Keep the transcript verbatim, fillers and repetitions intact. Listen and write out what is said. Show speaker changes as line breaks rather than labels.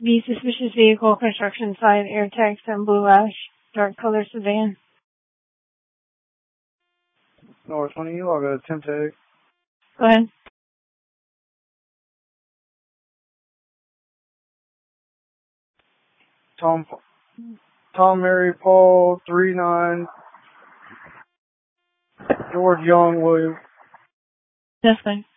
B, suspicious vehicle, construction site, air tags, and blue ash, dark color sedan.
North twenty, I'll go to temp tag.
Go ahead.
Tom, Tom, Mary, Paul, three nine, George Young, William.
That's fine.